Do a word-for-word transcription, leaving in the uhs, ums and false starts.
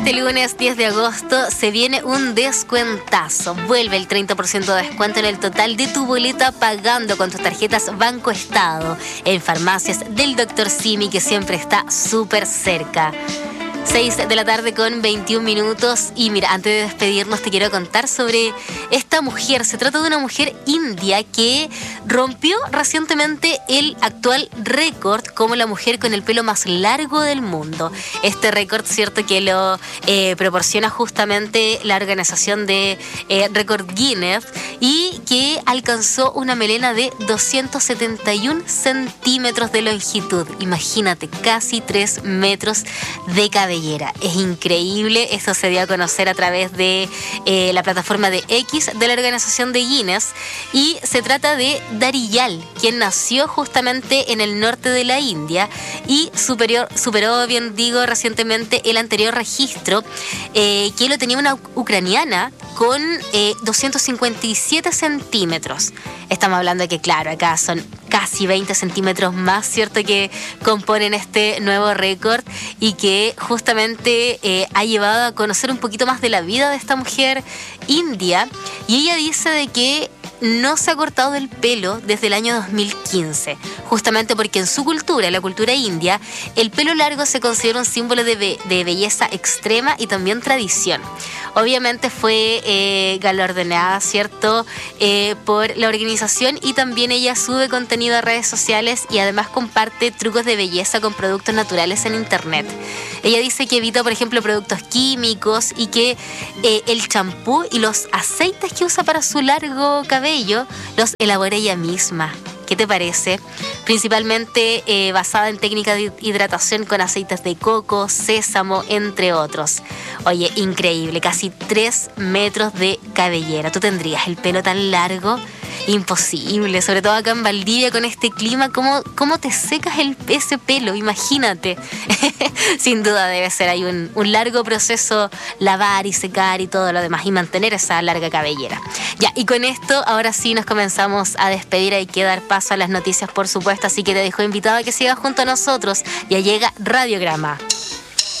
este lunes diez de agosto se viene un descuentazo. Vuelve el treinta por ciento de descuento en el total de tu boleta pagando con tus tarjetas Banco Estado en farmacias del doctor Simi, que siempre está súper cerca. seis de la tarde con veintiún minutos. Y mira, antes de despedirnos te quiero contar sobre esta mujer. Se trata de una mujer india que rompió recientemente el actual récord como la mujer con el pelo más largo del mundo. Este récord, cierto, que lo eh, proporciona justamente la organización de eh, Récord Guinness, y que alcanzó una melena de doscientos setenta y un centímetros de longitud. Imagínate, casi tres metros de cabellera. Es increíble. Esto se dio a conocer a través de eh, la plataforma de X de la organización de Guinness, y se trata de Dariyal, quien nació justamente en el norte de la India y superior, superó, bien digo, recientemente el anterior registro eh, que lo tenía una ucraniana con eh, doscientos cincuenta y siete centímetros. Estamos hablando de que, claro, acá son casi veinte centímetros más, ¿cierto?, que componen este nuevo récord, y que justamente eh, ha llevado a conocer un poquito más de la vida de esta mujer india. Y ella dice de que no se ha cortado el pelo desde el año dos mil quince, justamente porque en su cultura, en la cultura india, el pelo largo se considera un símbolo de, be- de belleza extrema y también tradición. Obviamente fue eh, galardonada, ¿cierto?, eh, por la organización, y también ella sube contenido a redes sociales y además comparte trucos de belleza con productos naturales en internet. Ella dice que evita, por ejemplo, productos químicos, y que eh, el champú y los aceites que usa para su largo cabello los elabora ella misma. ¿Qué te parece? Principalmente eh, basada en técnicas de hidratación con aceites de coco, sésamo, entre otros. Oye, increíble, casi tres metros de cabellera. ¿Tú tendrías el pelo tan largo? Imposible, sobre todo acá en Valdivia con este clima. ¿Cómo, cómo te secas el, ese pelo? Imagínate. Sin duda debe ser ahí un, un largo proceso, lavar y secar y todo lo demás, y mantener esa larga cabellera. Ya, y con esto ahora sí nos comenzamos a despedir. Hay que dar paso a las noticias, por supuesto, así que te dejo invitado a que sigas junto a nosotros. Ya llega Radiograma.